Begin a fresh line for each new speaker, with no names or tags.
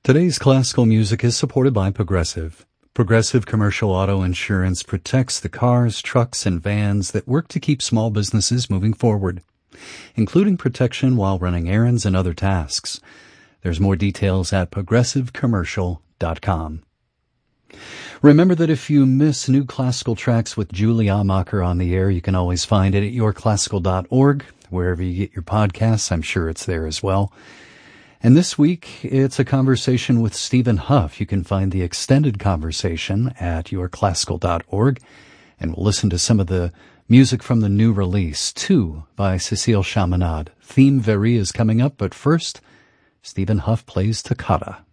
Today's classical music is supported by Progressive. Progressive Commercial Auto Insurance protects the cars, trucks, and vans that work to keep small businesses moving forward, including protection while running errands and other tasks. There's more details at progressivecommercial.com. Remember that if you miss new classical tracks with Julie Amacher on the air, you can always find it at yourclassical.org. Wherever you get your podcasts, I'm sure it's there as well. And this week, it's a conversation with Stephen Huff. You can find the extended conversation at yourclassical.org, and we'll listen to some of the music from the new release, Two by Cécile Chaminade. Theme Very is coming up, but first, Stephen Huff plays Toccata.